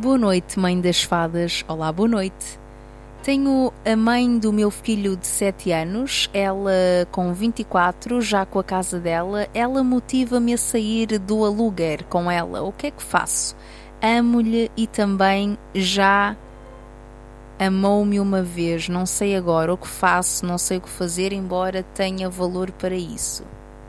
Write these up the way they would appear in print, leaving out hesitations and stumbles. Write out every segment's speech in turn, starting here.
Boa noite, mãe das fadas. Olá, boa noite. Tenho a mãe do meu filho de 7 anos, ela com 24, já com a casa dela. Ela motiva-me a sair do aluguer com ela. O que é que faço? Amo-lhe e também já amou-me uma vez. Não sei agora o que faço, não sei o que fazer, embora tenha valor para isso.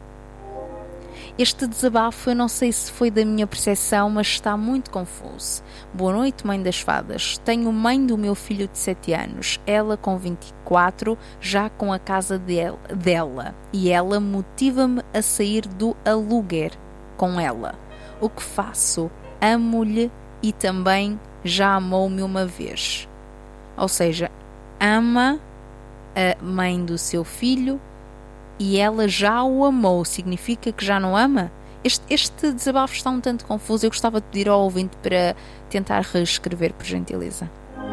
Este desabafo eu não sei se foi da minha percepção, mas está muito confuso. Boa noite, mãe das fadas. Tenho mãe do meu filho de 7 anos, ela com 24, já com a casa dela. E ela motiva-me a sair do aluguer com ela. O que faço? Amo-lhe e também já amou-me uma vez. Ou seja, ama a mãe do seu filho e ela já o amou. Significa que já não ama? Este desabafo está um tanto confuso. Eu gostava de pedir ao ouvinte para tentar reescrever, por gentileza.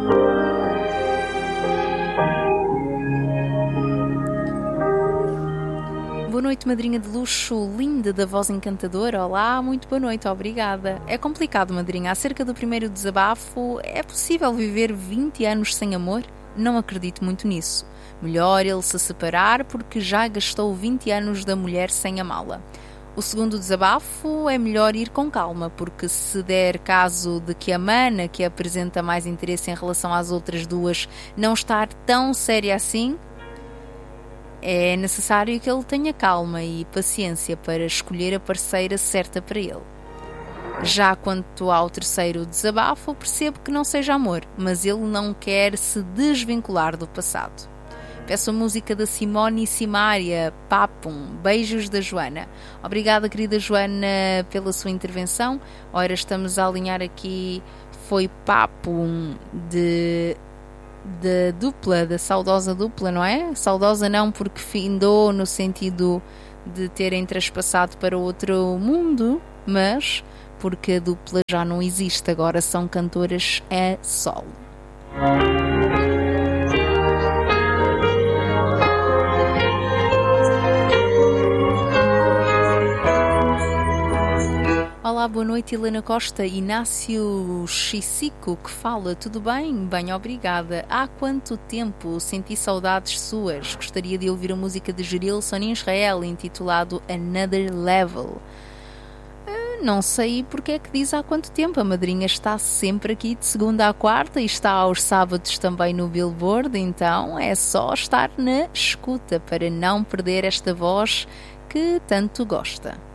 Boa noite, madrinha de luxo, linda, da voz encantadora. Olá, muito boa noite, obrigada. É complicado, madrinha. Acerca do primeiro desabafo, é possível viver 20 anos sem amor? Não acredito muito nisso. Melhor ele se separar porque já gastou 20 anos da mulher sem amá-la. O segundo desabafo é melhor ir com calma, porque se der caso de que a mana, que apresenta mais interesse em relação às outras duas, não estar tão séria assim, é necessário que ele tenha calma e paciência para escolher a parceira certa para ele. Já quanto ao terceiro desabafo, percebo que não seja amor, mas ele não quer se desvincular do passado. Peço a música da Simone e Simaria, Papum. Beijos da Joana. Obrigada, querida Joana, pela sua intervenção. Ora, estamos a alinhar aqui. Foi Papum de dupla, da saudosa dupla, não é? Saudosa não, porque findou no sentido de terem traspassado para outro mundo, mas porque a dupla já não existe, agora são cantoras a solo. Olá, boa noite, Helena Costa. Inácio Chisico que fala. Tudo bem? Bem, obrigada. Há quanto tempo senti saudades suas? Gostaria de ouvir a música de Gerilson Israel, intitulado Another Level. Não sei porque é que diz há quanto tempo. A madrinha está sempre aqui de segunda à quarta e está aos sábados também no Billboard, então é só estar na escuta para não perder esta voz que tanto gosta.